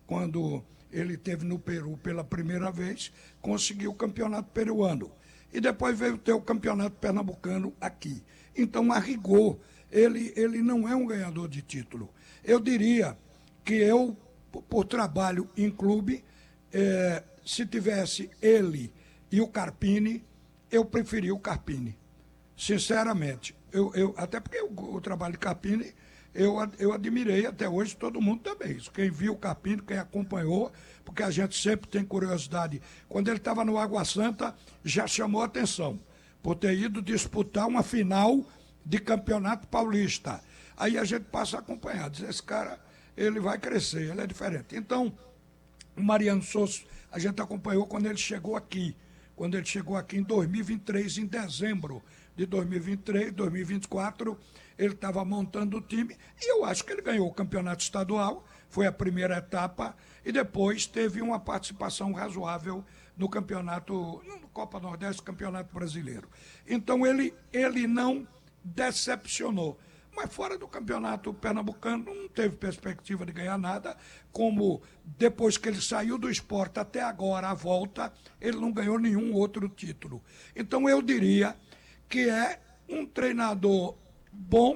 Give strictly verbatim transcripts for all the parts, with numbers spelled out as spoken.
quando ele esteve no Peru pela primeira vez, conseguiu o campeonato peruano. E depois veio ter o campeonato pernambucano aqui. Então, a rigor, ele, ele não é um ganhador de título. Eu diria que eu, por trabalho em clube, eh, se tivesse ele e o Carpini, eu preferia o Carpini, sinceramente. Eu, eu, até porque o, o trabalho de Carpini eu, eu admirei até hoje, todo mundo também. Quem viu o Carpini, quem acompanhou, porque a gente sempre tem curiosidade. Quando ele estava no Água Santa, já chamou a atenção, por ter ido disputar uma final de campeonato paulista. Aí a gente passa a acompanhar, diz, esse cara, ele vai crescer, ele é diferente. Então, o Mariano Souza, a gente acompanhou quando ele chegou aqui, quando ele chegou aqui em dois mil e vinte e três, em dezembro de dois mil e vinte e três, dois mil e vinte e quatro, ele estava montando o time, e eu acho que ele ganhou o campeonato estadual, foi a primeira etapa, e depois teve uma participação razoável no campeonato, no Copa Nordeste, campeonato brasileiro. Então ele, ele não decepcionou. Mas fora do campeonato pernambucano não teve perspectiva de ganhar nada, como depois que ele saiu do esporte até agora, a volta, ele não ganhou nenhum outro título. Então eu diria que é um treinador bom,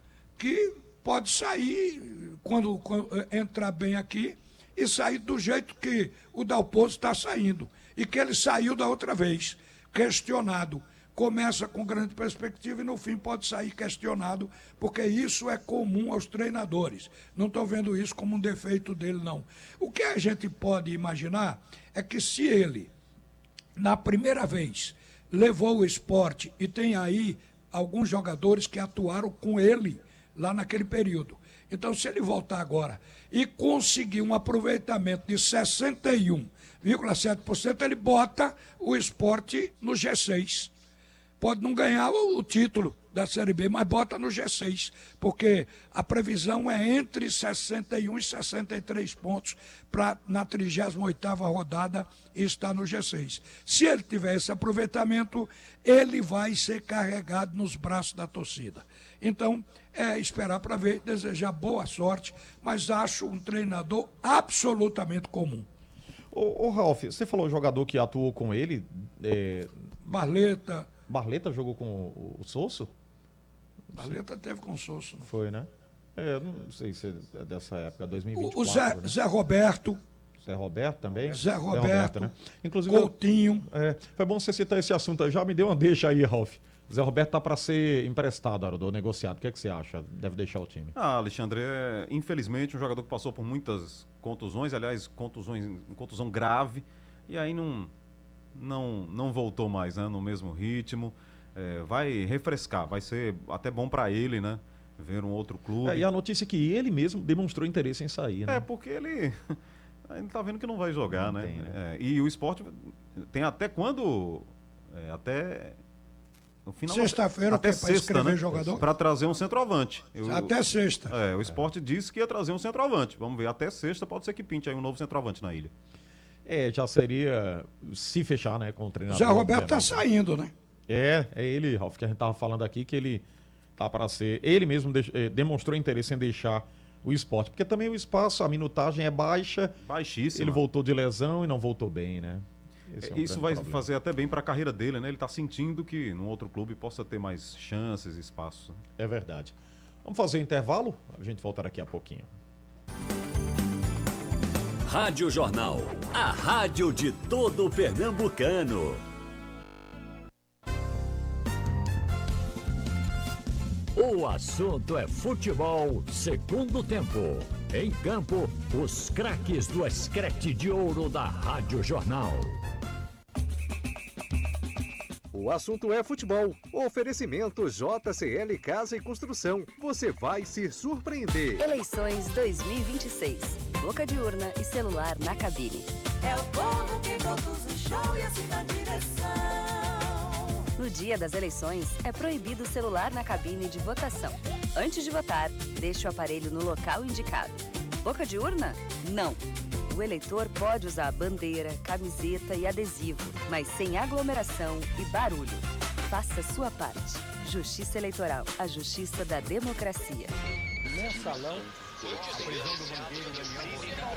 que pode sair, quando, quando entrar bem aqui, e sair do jeito que o Dalpozo está saindo, e que ele saiu da outra vez, questionado. Começa com grande perspectiva e no fim pode sair questionado, porque isso é comum aos treinadores. Não estou vendo isso como um defeito dele, não. O que a gente pode imaginar é que se ele, na primeira vez, levou o esporte e tem aí alguns jogadores que atuaram com ele lá naquele período. Então, se ele voltar agora e conseguir um aproveitamento de sessenta e um vírgula sete por cento, ele bota o esporte no G seis. Pode não ganhar o título da Série B, mas bota no G seis, porque a previsão é entre sessenta e um e sessenta e três pontos para na trigésima oitava rodada estar no G seis. Se ele tiver esse aproveitamento, ele vai ser carregado nos braços da torcida. Então, é esperar para ver, desejar boa sorte, mas acho um treinador absolutamente comum. Ô, ô Ralf, você falou jogador que atuou com ele, é... Barleta. Barleta jogou com o, o Sousso? Barleta teve com o Sousso. Não foi, né? É, não sei se é dessa época, dois mil e vinte e quatro. O, o Zé, né? Zé Roberto. Zé Roberto também? Zé Roberto, Zé Roberto né? Inclusive, Coutinho. É, foi bom você citar esse assunto, já me deu uma deixa aí, Ralf. Zé Roberto tá para ser emprestado, Haroldo, negociado. O que é que você acha? Deve deixar o time? Ah, Alexandre, é, infelizmente um jogador que passou por muitas contusões, aliás, contusões, contusão grave, e aí não, não, não voltou mais, né, no mesmo ritmo. É, vai refrescar, vai ser até bom para ele, né? Ver um outro clube. É, e a notícia é que ele mesmo demonstrou interesse em sair, né? É, porque ele, ele tá vendo que não vai jogar, não né? Tem, né? É, e o esporte tem até quando... É, até... Sexta-feira até para escrever né? jogador? Para trazer um centroavante. Eu, até sexta. É, o esporte disse que ia trazer um centroavante. Vamos ver, até sexta pode ser que pinte aí um novo centroavante na ilha. É, já seria se fechar, né, com o treinador. Zé Roberto tá saindo, né? É, é ele, Ralf, que a gente tava falando aqui, que ele tá para ser... Ele mesmo de, eh, demonstrou interesse em deixar o esporte, porque também o espaço, a minutagem é baixa. Baixíssima. Ele voltou de lesão e não voltou bem, né? É um Isso vai problema. fazer até bem para a carreira dele, né? Ele está sentindo que num outro clube possa ter mais chances, espaço. É verdade. Vamos fazer um intervalo? A gente volta daqui a pouquinho. Rádio Jornal, a rádio de todo pernambucano. O assunto é futebol, segundo tempo. Em campo, os craques do Escrete de Ouro da Rádio Jornal. O assunto é futebol. Oferecimento J C L Casa e Construção. Você vai se surpreender. Eleições dois mil e vinte e seis. Boca de urna e celular na cabine. É o povo que conduz o show e assim na direção. No dia das eleições, é proibido o celular na cabine de votação. Antes de votar, deixe o aparelho no local indicado. Boca de urna? Não. O eleitor pode usar bandeira, camiseta e adesivo, mas sem aglomeração e barulho. Faça sua parte. Justiça Eleitoral, a justiça da democracia. Mensalão, a prisão do banqueiro Daniel Moreira.